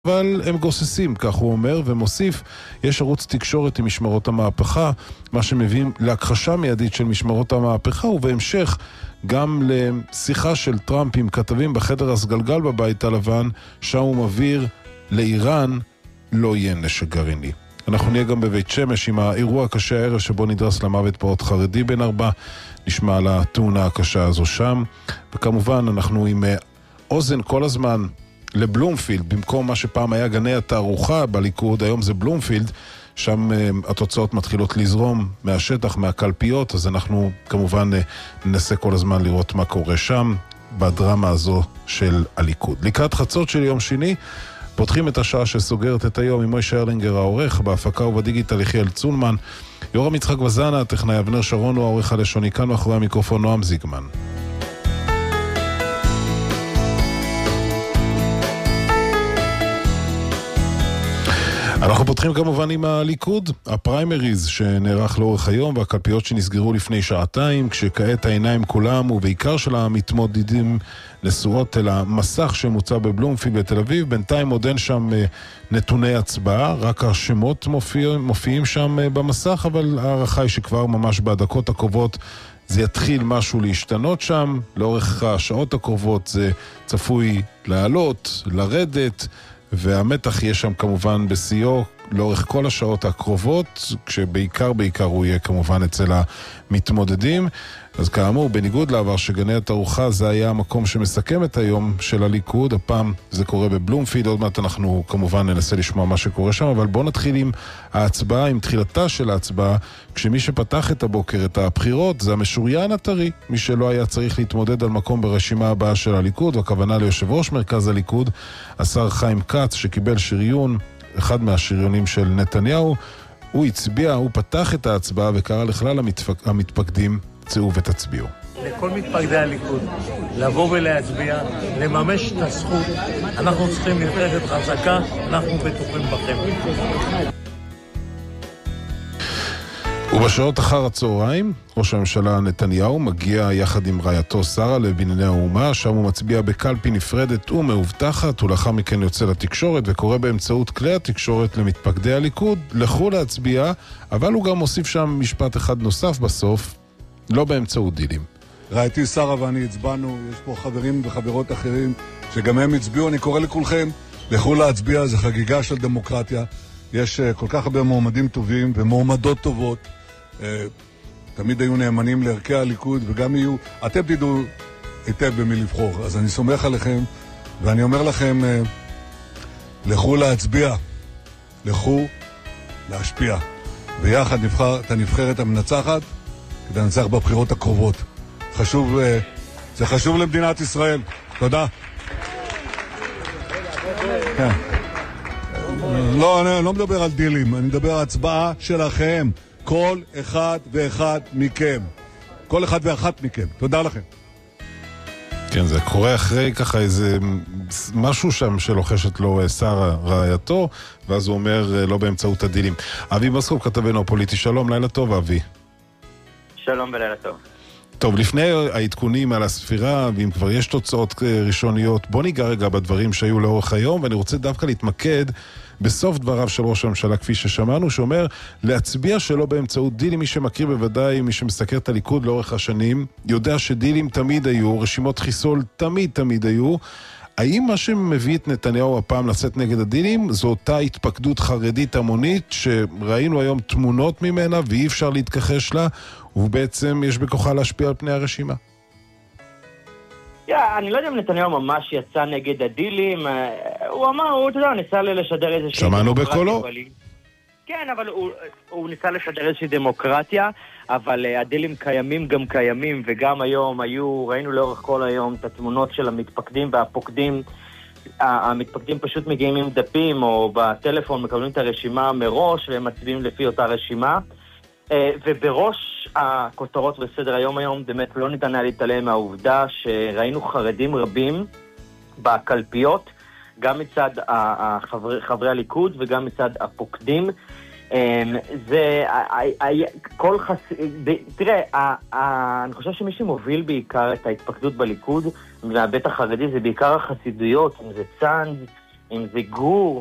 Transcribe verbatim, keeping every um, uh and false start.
אבל הם גוססים, כך הוא אומר, ומוסיף, יש ערוץ תקשורת עם משמרות המהפכה, מה שמביאים להכחשה מיידית של משמרות המהפכה, ובהמשך גם לשיחה של טראמפ עם כתבים בחדר הסגלגל בבית הלבן, שם הוא מבהיר לאיראן לא יהיה נשק גרעיני. אנחנו נהיה גם בבית שמש עם האירוע הקשה הערב שבו נדרס למוות פעוט חרדי בן ארבע, נשמע על התאונה הקשה הזו שם, וכמובן אנחנו עם אוזן כל הזמן לבלומפילד, במקום מה שפעם היה גני התערוכה בליכוד, היום זה בלומפילד, שם uh, התוצאות מתחילות לזרום מהשטח, מהקלפיות, אז אנחנו כמובן uh, ננסה כל הזמן לראות מה קורה שם, בדרמה הזו של הליכוד. לקראת חצות של יום שני, פותחים את השעה שסוגרת את היום עם מוישה ארלינגר העורך, בהפקה ובדיגיטל יחיאל צונמן, יורם יצחק וזנה, הטכנאי אבנר שרון הוא העורך הלשוני, כאן מאחורי המיקרופון נועם זיגמן. אנחנו פותחים כמובן עם הליכוד, הפריימריז שנערך לאורך היום והקלפיות שנסגרו לפני שעתיים, כשכעת העיניים כולם ובעיקר של המתמודדים נשואות אל המסך שמוצא בבלומפילד בתל אביב. בינתיים עוד אין שם נתוני הצבעה, רק השמות מופיע, מופיעים שם במסך, אבל הערכה היא שכבר ממש בדקות הקרובות זה יתחיל משהו להשתנות שם, לאורך השעות הקרובות זה צפוי לעלות, לרדת, והמתח יהיה שם כמובן בסיוע לאורך כל השעות הקרובות, כשבעיקר בעיקר הוא יהיה כמובן אצל המתמודדים. אז כאמור, בניגוד לעבר שגני התערוכה זה היה המקום שמסכם את היום של הליכוד, הפעם זה קורה בבלומפילד, עוד מעט אנחנו כמובן ננסה לשמוע מה שקורה שם, אבל בואו נתחיל עם ההצבעה, עם תחילתה של ההצבעה, כשמי שפתח את הבוקר את הבחירות זה המשוריין הטרי, מי שלא היה צריך להתמודד על מקום ברשימה הבאה של הליכוד, והכוונה ליושב ראש מרכז הליכוד, השר חיים כץ, שקיבל שריון, אחד מהשריונים של נתניהו, הוא הצביע, הוא פתח את ההצבעה וקרא לכלל המתפק... המתפקדים, צאו ותצביעו. לכל מתפקדי הליכוד, לבוא ולהצביע, לממש את הזכות, אנחנו צריכים נבחרת חזקה, אנחנו בטוחים בכם. ובשעות אחר הצהריים, ראש הממשלה נתניהו מגיע יחד עם רעייתו שרה לבנייני האומה, שם הוא מצביע בקלפי נפרדת ומאובטחת, ולאחר מכן יוצא לתקשורת וקורא באמצעות כלי התקשורת למתפקדי הליכוד, לכו להצביע, אבל הוא גם מוסיף שם משפט אחד נוסף בסוף, לא באמצעות דילים. רעייתי שרה ואני הצבענו, יש פה חברים וחברות אחרים שגם הם הצביעו, אני קורא לכולכם, לכו להצביע, זה חגיגה של דמוקרטיה, יש כל כך הרבה מועמדים טובים ומועמדות טובות, תמיד היו נאמנים לערכי הליכוד וגם יהיו, אתם תדעו היטב במי לבחור, אז אני סומך עליכם ואני אומר לכם, לכו להצביע, לכו להשפיע, ביחד נבחר את הנבחרת המנצחת כדי לנצח בבחירות הקרובות. חשוב, זה חשוב למדינת ישראל. תודה. כן. לא, אני לא מדבר על דילים, אני מדבר על הצבעה שלכם. כל אחד ואחד מכם. כל אחד ואחת מכם. תודה לכם. כן, זה קורה אחרי ככה איזה משהו שם שלוחשת לו שרה רעייתו, ואז הוא אומר לא באמצעות הדילים. אבי מסקוב כתבנו הפוליטי, שלום, לילה טוב אבי. שלום ולילה טוב. טוב, לפני העדכונים על הספירה, ואם כבר יש תוצאות ראשוניות, בוא ניגע רגע בדברים שהיו לאורך היום, ואני רוצה דווקא להתמקד בסוף דבריו של ראש הממשלה, כפי ששמענו, שאומר להצביע שלא באמצעות דילים. מי שמכיר בוודאי, מי שמסתכל את הליכוד לאורך השנים, יודע שדילים תמיד היו, רשימות חיסול תמיד תמיד היו. האם מה שמביא את נתניהו הפעם לצאת נגד הדילים, זו אותה התפקדות חרדית המונית, שראינו היום תמונות ממנה ואי אפשר להתכחש לה, ובעצם יש בכוחה להשפיע על פני הרשימה? Yeah, אני לא יודע אם נתניהו ממש יצא נגד הדילים, הוא אמר, הוא, אתה יודע, ניסה לשדר איזושהי... שמענו בקולו. כן, אבל הוא, הוא ניסה לשדר איזושהי דמוקרטיה, אבל uh, הדילים קיימים גם קיימים, וגם היום היו, ראינו לאורך כל היום את התמונות של המתפקדים והפוקדים, המתפקדים פשוט מגיעים עם דפים או בטלפון, מקבלים את הרשימה מראש והם מצביעים לפי אותה רשימה, uh, ובראש הכותרות בסדר היום היום באמת לא ניתן היה להתעלם מהעובדה שראינו חרדים רבים בקלפיות, גם מצד החברי, חברי הליכוד וגם מצד הפוקדים. זה כל חס... תראה, אני חושב שמי שמוביל בעיקר את ההתפקדות בליכוד מהבית החרדי זה בעיקר החסידויות, אם זה צאנז, אם זה גור,